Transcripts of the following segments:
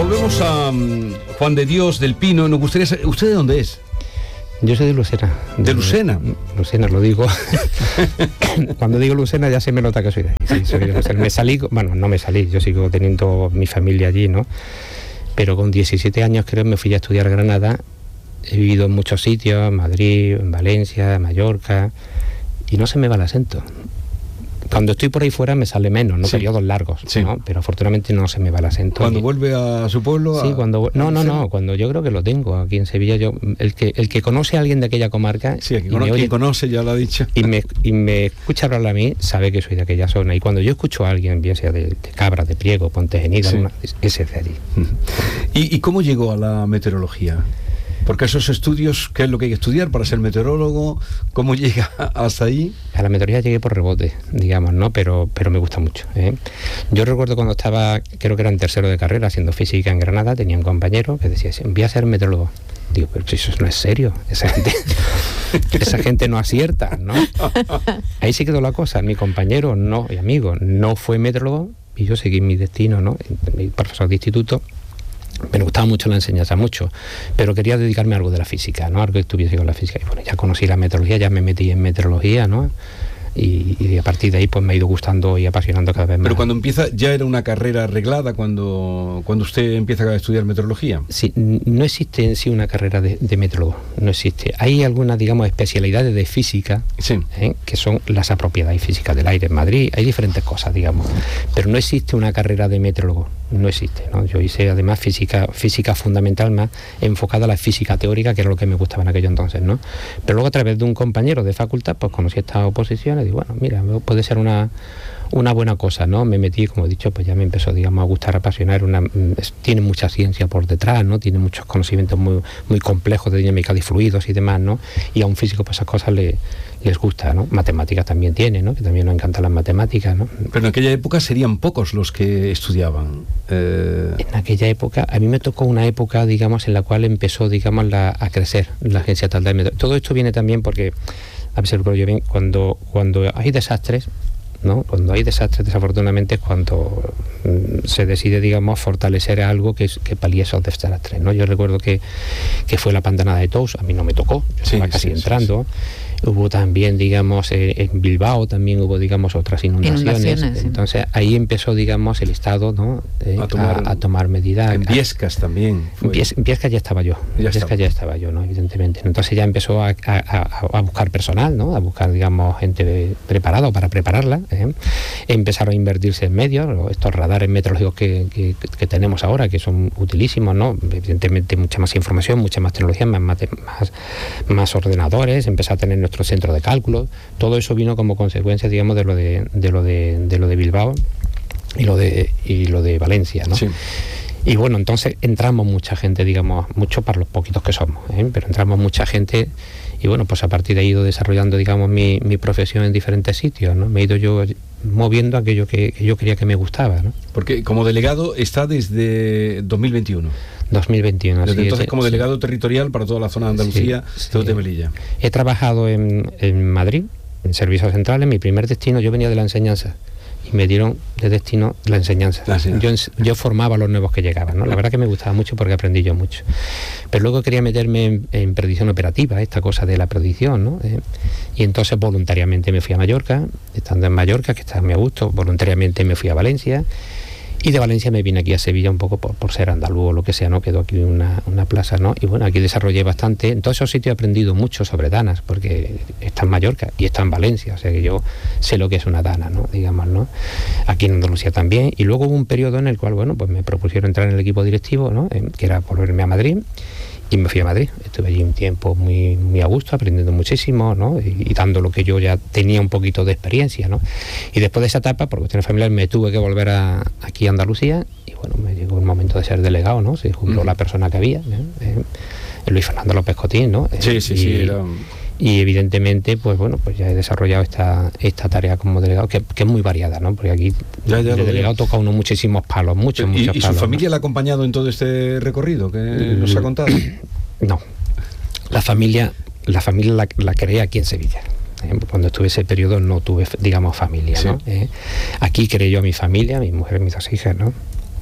volvemos a Juan de Dios del Pino. Nos gustaría saber, ¿usted de dónde es? Yo soy de Lucena. ¿De Lucena? Lucena, lo digo. Cuando digo Lucena ya se me nota que soy de ahí. Sí, soy de Lucena. No me salí, yo sigo teniendo mi familia allí, ¿no? Pero con 17 años creo me fui a estudiar a Granada. He vivido en muchos sitios, en Madrid, en Valencia, en Mallorca, y no se me va el acento. Cuando estoy por ahí fuera me sale menos, ¿no? Sí. Periodos largos, sí. ¿No? Pero afortunadamente no se me va el acento. ¿Cuando vuelve a su pueblo? Sí, cuando cuando yo creo que lo tengo aquí en Sevilla. El que conoce a alguien de aquella comarca, sí, quien conoce ya lo ha dicho, y me escucha hablar a mí, sabe que soy de aquella zona. Y cuando yo escucho a alguien, bien sea de Cabra, de Priego, Ponte Genil, sí. Ese es de allí. ¿Y cómo llegó a la meteorología? Porque esos estudios, ¿qué es lo que hay que estudiar para ser meteorólogo? ¿Cómo llega hasta ahí? A la meteorología llegué por rebote, digamos, ¿no? Pero me gusta mucho, ¿eh? Yo recuerdo cuando estaba, creo que era en tercero de carrera, haciendo física en Granada, tenía un compañero que decía, voy a ser meteorólogo. Digo, pero si eso no es serio, esa gente no acierta, ¿no? Ahí sí quedó la cosa. Mi compañero y amigo no fue meteorólogo y yo seguí mi destino, ¿no? Mi profesor de instituto. Me gustaba mucho la enseñanza, pero quería dedicarme a algo de la física, ¿no? Algo que estuviese con la física. Y bueno, ya conocí la meteorología, ya me metí en meteorología, ¿no? Y a partir de ahí pues me ha ido gustando y apasionando cada vez más. Pero cuando empieza, ¿ya era una carrera arreglada cuando usted empieza a estudiar meteorología? Sí, no existe en sí una carrera de meteorólogo, no existe. Hay algunas, digamos, especialidades de física, sí. Que son las apropiadas físicas del aire en Madrid, hay diferentes cosas, digamos, pero no existe una carrera de meteorólogo, no existe, ¿no? Yo hice además física fundamental más enfocada a la física teórica, que era lo que me gustaba en aquello entonces, ¿no? Pero luego a través de un compañero de facultad pues conocí estas oposiciones. Digo, bueno, mira, puede ser una buena cosa, ¿no? Me metí, como he dicho, pues ya me empezó, digamos, a gustar, a apasionar. Tiene mucha ciencia por detrás, ¿no? Tiene muchos conocimientos muy complejos de dinámica de fluidos y demás, ¿no? Y a un físico pues esas cosas les gusta, ¿no? Matemáticas también tiene, ¿no? Que también nos encantan las matemáticas, ¿no? Pero en aquella época serían pocos los que estudiaban. En aquella época, a mí me tocó una época, digamos, en la cual empezó, digamos, a crecer la agencia tal de meteorología. Todo esto viene también porque, a ver si lo yo bien, cuando hay desastres, ¿no? Cuando hay desastres, desafortunadamente, es cuando se decide, digamos, fortalecer algo que palíe esos desastres, ¿no? Yo recuerdo que fue la pandanada de Tous, a mí no me tocó, yo estaba casi entrando. Sí. Hubo también, digamos, en Bilbao también hubo, digamos, otras inundaciones. Entonces ahí empezó, digamos, el Estado, ¿no? a tomar medidas. En Biescas también. En Biescas ya estaba yo. Ya estaba yo, ¿no? Evidentemente. Entonces ya empezó a buscar personal, ¿no? A buscar, digamos, gente preparada para prepararla. Empezaron a invertirse en medios, estos radares meteorológicos que tenemos ahora, que son utilísimos, ¿no? Evidentemente mucha más información, mucha más tecnología, más ordenadores, empezó a tener nuestro centro de cálculo. Todo eso vino como consecuencia, digamos, de lo de Bilbao y lo de Valencia, ¿no? Sí. Y bueno, entonces entramos mucha gente, digamos, mucho para los poquitos que somos, pero entramos mucha gente. Y bueno, pues a partir de ahí he ido desarrollando, digamos, mi profesión en diferentes sitios, ¿no? Me he ido yo moviendo aquello que yo quería que me gustaba, ¿no? Porque como delegado está desde 2021. 2021, desde entonces como delegado territorial para toda la zona de Andalucía, de Melilla. He trabajado en Madrid, en servicios centrales. Mi primer destino, yo venía de la enseñanza y me dieron de destino la enseñanza. Yo formaba a los nuevos que llegaban, ¿no? La verdad que me gustaba mucho porque aprendí yo mucho. Pero luego quería meterme en predicción operativa, esta cosa de la predicción, ¿no? Y entonces voluntariamente me fui a Mallorca, estando en Mallorca, que estaba muy a gusto, voluntariamente me fui a Valencia. Y de Valencia me vine aquí a Sevilla un poco por ser andaluz o lo que sea, ¿no? Quedó aquí una plaza, ¿no? Y bueno, aquí desarrollé bastante. En todos esos sitios he aprendido mucho sobre danas, porque está en Mallorca y está en Valencia, o sea que yo sé lo que es una dana, ¿no? Digamos, ¿no? Aquí en Andalucía también. Y luego hubo un periodo en el cual, bueno, pues me propusieron entrar en el equipo directivo, ¿no? Que era volverme a Madrid. Y me fui a Madrid, estuve allí un tiempo muy a gusto, aprendiendo muchísimo, ¿no? Y dando lo que yo ya tenía un poquito de experiencia, ¿no? Y después de esa etapa, por cuestiones familiares, me tuve que volver aquí a Andalucía, y bueno, me llegó el momento de ser delegado, ¿no? Se jubiló la persona que había, Luis Fernando López Cotín, ¿no? Sí. Y evidentemente, pues bueno, pues ya he desarrollado esta tarea como delegado, que es muy variada, ¿no? Porque aquí de delegado toca uno muchísimos palos, muchos palos. ¿Y su familia la ha acompañado en todo este recorrido que nos ha contado? No. La familia la creé aquí en Sevilla. Cuando estuve ese periodo no tuve, digamos, familia, ¿no? Aquí creé yo a mi familia, mi mujer y mis dos hijas, ¿no?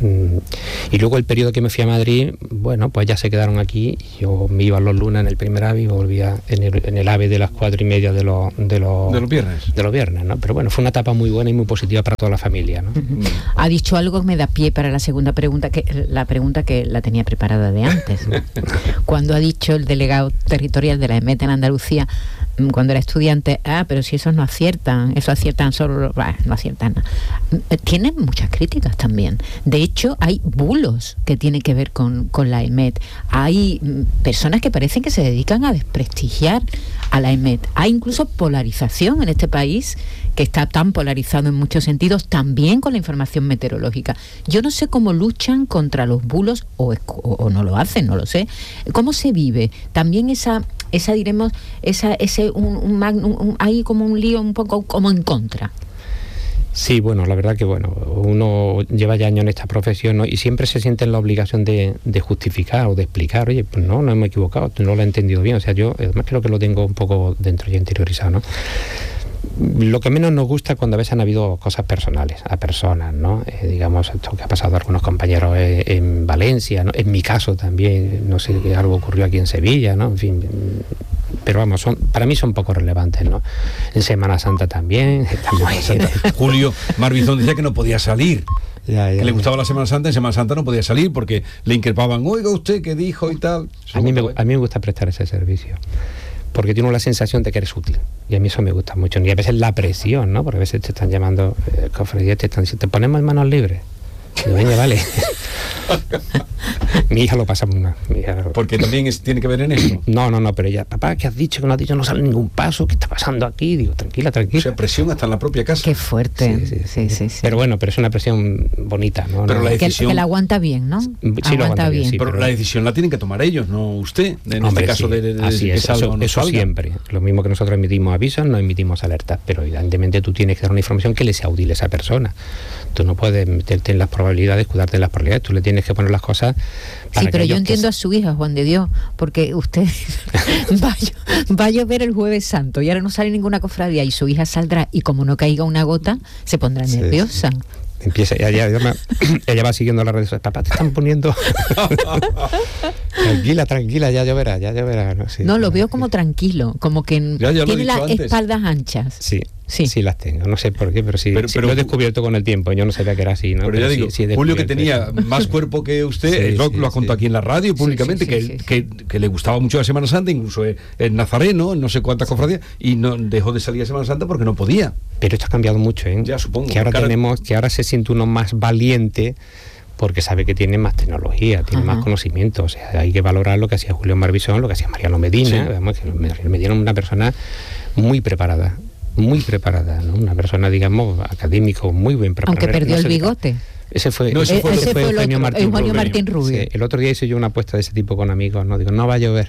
Y luego el periodo que me fui a Madrid, bueno, pues ya se quedaron aquí. Yo me iba los lunes en el primer AVE y volvía en el AVE de las 4:30 de los viernes, ¿no? Pero bueno, fue una etapa muy buena y muy positiva para toda la familia, ¿no? Ha dicho algo que me da pie para la segunda pregunta, la pregunta que la tenía preparada de antes. Cuando ha dicho el delegado territorial de la EMET en Andalucía, cuando era estudiante, pero si esos no aciertan, eso aciertan solo, no aciertan nada. Tienen muchas críticas también. De hecho, hay bulos que tienen que ver con la EMET. Hay personas que parecen que se dedican a desprestigiar a la EMET. Hay incluso polarización en este país, que está tan polarizado en muchos sentidos, también con la información meteorológica. Yo no sé cómo luchan contra los bulos o no lo hacen, no lo sé. ¿Cómo se vive? También hay como un lío un poco como en contra. Sí, bueno, la verdad que uno lleva ya años en esta profesión, ¿no? Y siempre se siente en la obligación de justificar o de explicar, oye, pues no hemos equivocado, tú no lo has entendido bien. O sea, yo además creo que lo tengo un poco dentro ya interiorizado, ¿no? Lo que menos nos gusta cuando a veces han habido cosas personales a personas, ¿no? Digamos, esto que ha pasado a algunos compañeros en Valencia, ¿no? En mi caso también, no sé, que algo ocurrió aquí en Sevilla, ¿no? En fin, pero vamos, para mí son poco relevantes, ¿no? En Semana Santa también. Julio Marbizón decía que no podía salir. Que le gustaba la Semana Santa, en Semana Santa no podía salir porque le increpaban, oiga usted, ¿qué dijo? Y tal. A mí me gusta prestar ese servicio, porque tiene la sensación de que eres útil, y a mí eso me gusta mucho. Y a veces la presión, ¿no? Porque a veces te están llamando cofradías, te ponemos en manos libres. Y venga, vale. Mi hija lo pasa muy mal. Porque también tiene que ver en eso. No, pero ella, papá, ¿qué has dicho? Que no has dicho, no sale ningún paso, ¿qué está pasando aquí? Digo, tranquila. O sea, presión hasta en la propia casa. Qué fuerte. Sí. Pero bueno, pero es una presión bonita, ¿no? Pero la decisión... que la aguanta bien, ¿no? Sí, lo aguanta bien. Sí, pero la decisión la tienen que tomar ellos, no usted. En este caso así es, eso siempre. Lo mismo que nosotros emitimos avisos, no emitimos alertas, pero evidentemente tú tienes que dar una información que le sea útil a esa persona. Tú no puedes meterte en las probabilidades, escudarte en las probabilidades, tú le tienes que poner las cosas para... Sí, pero yo entiendo a su hija, Juan de Dios, porque usted va a llover el Jueves Santo y ahora no sale ninguna cofradía y su hija saldrá y como no caiga una gota, se pondrá nerviosa. Empieza, ella va siguiendo las redes sociales. Papá, te están poniendo... tranquila, ya lloverá. No, lo veo como tranquilo, como que tiene las espaldas anchas. Sí, las tengo, no sé por qué, pero sí, pero lo he descubierto con el tiempo, yo no sabía que era así, ¿no? Pero ya digo, Julio, que tenía más cuerpo que usted, lo ha contado aquí en la radio públicamente, que le gustaba mucho la Semana Santa, incluso el nazareno, no sé cuántas cofradías, y no dejó de salir a Semana Santa porque no podía. Pero esto ha cambiado mucho, ¿eh? Ya, supongo. Que ahora se siente uno más valiente, porque sabe que tiene más tecnología, tiene más conocimiento. O sea, hay que valorar lo que hacía Julio Marbizón, lo que hacía Mariano Medina. Vamos, que Medina una persona muy preparada, ¿no? Una persona, digamos, académico, muy bien preparada. Aunque perdió el bigote. Ese fue Eugenio Martín Rubio. Sí, el otro día hice yo una apuesta de ese tipo con amigos, ¿no? Digo, no va a llover.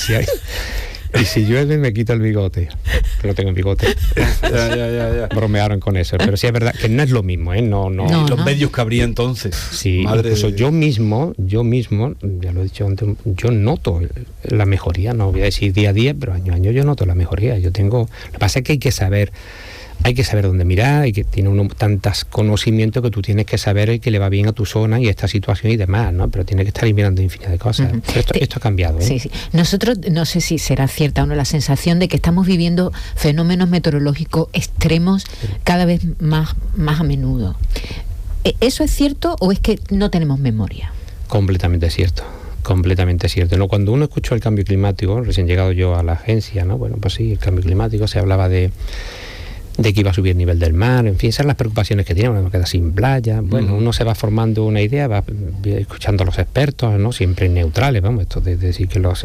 Y si llueve me quito el bigote. Que no tengo bigote. Ya. Bromearon con eso. Pero sí es verdad que no es lo mismo, ¿eh? No. Los medios que habría entonces. Sí, incluso yo mismo, ya lo he dicho antes, yo noto la mejoría. No voy a decir día a día, pero año a año yo noto la mejoría. Lo que pasa es que hay que saber dónde mirar, y que tiene uno tantos conocimientos que tú tienes que saber que le va bien a tu zona y a esta situación y demás, ¿no? Pero tiene que estar mirando infinidad de cosas. Esto ha cambiado, ¿eh? Sí. Nosotros, no sé si será cierta o no, la sensación de que estamos viviendo fenómenos meteorológicos extremos cada vez más a menudo. ¿Eso es cierto o es que no tenemos memoria? Completamente cierto. ¿No? Cuando uno escuchó el cambio climático, recién llegado yo a la agencia, ¿no? Bueno, pues sí, el cambio climático, se hablaba de que iba a subir el nivel del mar, en fin, esas son las preocupaciones que tiene, uno queda sin playa. Bueno, uno se va formando una idea, va escuchando a los expertos, ¿no? Siempre neutrales, vamos, esto de decir que los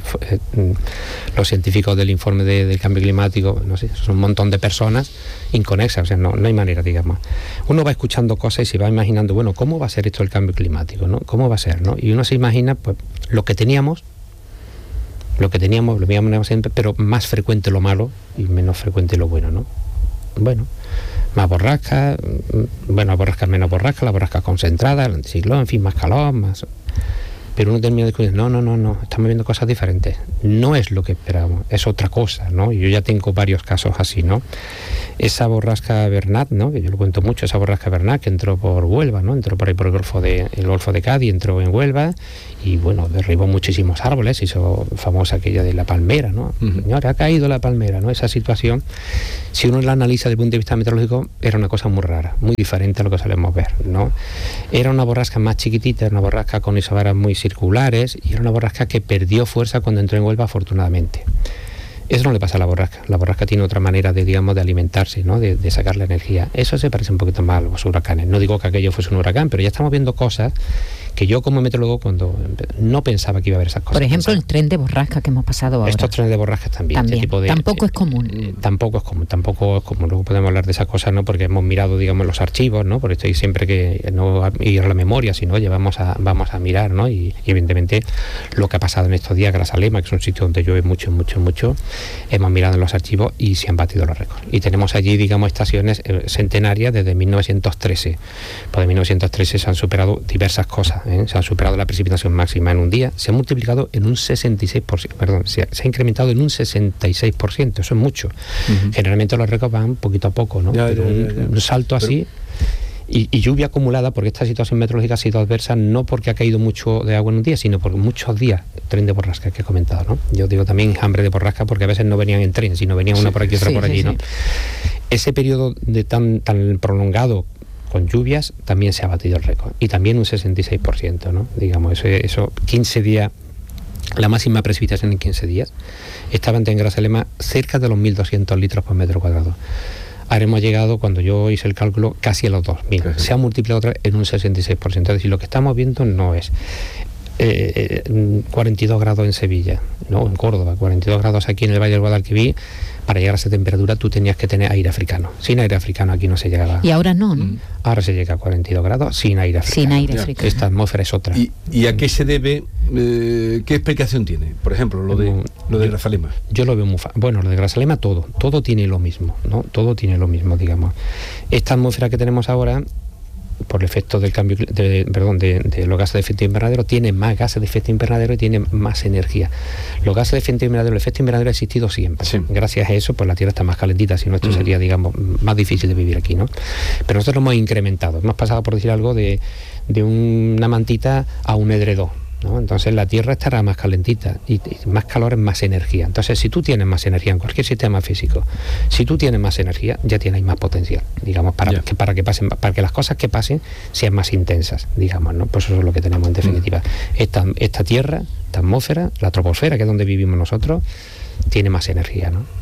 científicos del informe del cambio climático, no sé, son un montón de personas inconexas, o sea, no hay manera, digamos. Uno va escuchando cosas y se va imaginando, bueno, ¿cómo va a ser esto el cambio climático, no? ¿Cómo va a ser, no? Y uno se imagina, pues, lo veíamos siempre, pero más frecuente lo malo y menos frecuente lo bueno, ¿no? Bueno, más borrascas, menos borrascas, la borrasca concentrada, el anticiclón, en fin, más calor, más... pero uno termina descubriendo, no, estamos viendo cosas diferentes, no es lo que esperábamos, es otra cosa, ¿no? Y yo ya tengo varios casos así, ¿no? Esa borrasca Bernat, ¿no? Que yo lo cuento mucho, esa borrasca Bernat que entró por Huelva, ¿no? Entró por ahí por el Golfo de Cádiz, entró en Huelva y bueno, derribó muchísimos árboles, hizo famosa aquella de la palmera, ¿no? Señor, ha caído la palmera, ¿no? Esa situación, si uno la analiza desde el punto de vista meteorológico, era una cosa muy rara, muy diferente a lo que solemos ver, ¿no? Era una borrasca más chiquitita, era una borrasca con isobaras muy circulares y era una borrasca que perdió fuerza cuando entró en Huelva, afortunadamente. Eso no le pasa a la borrasca. La borrasca tiene otra manera de, digamos, de alimentarse, ¿no? De sacar la energía. Eso se parece un poquito más a los huracanes. No digo que aquello fuese un huracán, pero ya estamos viendo cosas que yo como meteorólogo cuando no pensaba que iba a haber esas cosas. Por ejemplo, el tren de borrasca que hemos pasado ahora. Estos trenes de borrasca también. Este tipo de, tampoco es común. Tampoco es común. Luego podemos hablar de esas cosas, ¿no? Porque hemos mirado, digamos, los archivos, ¿no? Porque estoy siempre que no ir a la memoria, sino vamos a mirar, ¿no? Y evidentemente lo que ha pasado en estos días, Grazalema, que es un sitio donde llueve mucho, hemos mirado en los archivos y se han batido los récords. Y tenemos allí, digamos, estaciones centenarias desde 1913. Pues de 1913 se han superado diversas cosas. Se ha superado la precipitación máxima en un día, se ha multiplicado en un 66%, se ha incrementado en un 66%, eso es mucho. Generalmente los récords van poquito a poco, ¿no? Un salto así. Y lluvia acumulada, porque esta situación meteorológica ha sido adversa no porque ha caído mucho de agua en un día, sino por muchos días. Tren de borrasca que he comentado, ¿no? Yo digo también hambre de borrasca porque a veces no venían en tren, sino venían una por aquí y otra por allí, ¿no? Ese periodo de tan prolongado con lluvias también se ha batido el récord y también un 66%, ¿no? Digamos, eso 15 días, la máxima precipitación en 15 días estaba en Grazalema cerca de los 1.200 litros por metro cuadrado. Ahora hemos llegado, cuando yo hice el cálculo, casi a los 2.000. Se ha multiplicado otra vez en un 66%. Es decir, lo que estamos viendo no es 42 grados en Sevilla, no, en Córdoba, 42 grados aquí en el Valle del Guadalquivir. Para llegar a esa temperatura tú tenías que tener aire africano. Sin aire africano aquí no se llegaba. Y ahora no, ¿no? Ahora se llega a 42 grados sin aire africano. Sin aire africano. Esta atmósfera es otra. ¿Y a qué se debe? ¿Qué explicación tiene? Por ejemplo, lo de Grazalema. Yo lo veo muy fácil. Bueno, lo de Grazalema todo tiene lo mismo, ¿no? Todo tiene lo mismo, digamos. Esta atmósfera que tenemos ahora, por el efecto del cambio de los gases de efecto invernadero, tiene más gases de efecto invernadero y tiene más energía. Los gases de efecto invernadero, el efecto invernadero ha existido siempre. Sí. Gracias a eso, pues la Tierra está más calentita, si no esto sería, digamos, más difícil de vivir aquí, ¿no? Pero nosotros lo hemos incrementado. Hemos pasado, por decir algo, de una mantita a un edredón, ¿no? Entonces la Tierra estará más calentita y más calor es más energía. Entonces si tú tienes más energía en cualquier sistema físico, si tú tienes más energía, ya tienes más potencial, digamos, para que las cosas que pasen sean más intensas, digamos, ¿no? Pues eso es lo que tenemos en definitiva. Esta Tierra, esta atmósfera, la troposfera, que es donde vivimos nosotros, tiene más energía, ¿no?